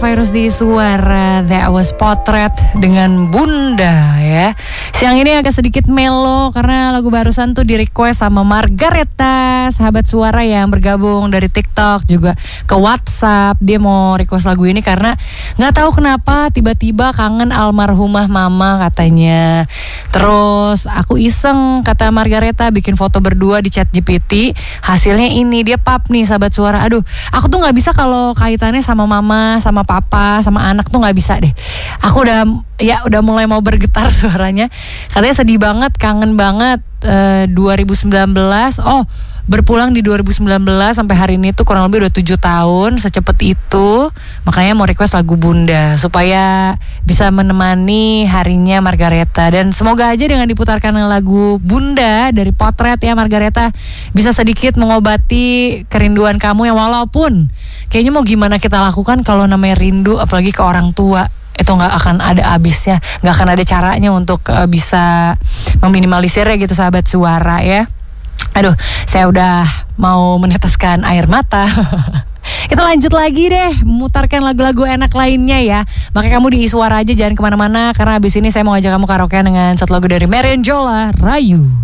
Virus di Suara. That was Potret dengan Bunda ya. Siang ini agak sedikit melo karena lagu barusan tuh di request sama Margareta, sahabat Suara yang bergabung dari TikTok juga ke WhatsApp. Dia mau request lagu ini karena nggak tahu kenapa tiba-tiba kangen almarhumah mama katanya. Terus aku iseng, kata Margareta, bikin foto berdua di ChatGPT. Hasilnya ini, dia pap nih sahabat Suara. Aduh, aku tuh nggak bisa kalau kaitannya sama mama, sama papa, sama anak tuh nggak bisa deh. Aku udah mulai mau bergetar suaranya. Katanya sedih banget, kangen banget. 2019, berpulang di 2019 sampai hari ini tuh kurang lebih udah 7 tahun, secepat itu. Makanya mau request lagu Bunda supaya bisa menemani harinya Margareta. Dan semoga aja dengan diputarkan lagu Bunda dari Potret ya Margareta, bisa sedikit mengobati kerinduan kamu yang walaupun kayaknya mau gimana kita lakukan kalau namanya rindu apalagi ke orang tua, itu nggak akan ada habisnya, nggak akan ada caranya untuk bisa meminimalisirnya gitu sahabat Suara ya. Aduh, saya udah mau meneteskan air mata. Kita lanjut lagi deh, memutarkan lagu-lagu enak lainnya ya. Makanya kamu di Suara aja, jangan kemana-mana, karena abis ini saya mau ajak kamu karaoke dengan satu lagu dari Marion Jola, Rayu.